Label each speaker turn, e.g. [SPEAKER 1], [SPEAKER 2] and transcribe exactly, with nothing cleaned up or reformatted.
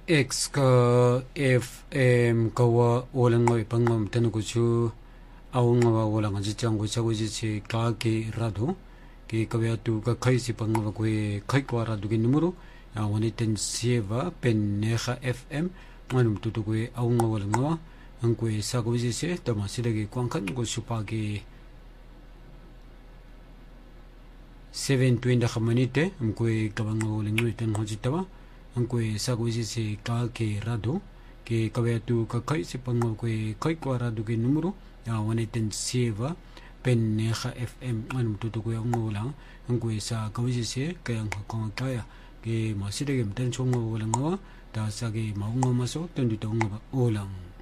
[SPEAKER 1] X ka F M kawa walang nga ipangam tanukuchu awang nga walang nga jitang ko chago jitsi ka ke rado ke kawya tu ka kai si pangam ko kai ko rado ke numero ya wani ten sieva pen neha F M manum tutu ko awang nga walang nga ang ko sa ko jitsi tama sila ke kwangkan ko supa ke seven twenty kamanite ang ko kabang nga walang nga ten hojitawa ang kwe sa ko si ka ke rado ke kawya tu ka kai si pangmo kwe kai ko rado ke numero ya one ten sieva pen neha F M manum tutu ko ang ulang ang kwe sa ko si kaya ang ko kaya ke masida ke mten chong ulang wa da sa ke maung maso ten tu ulang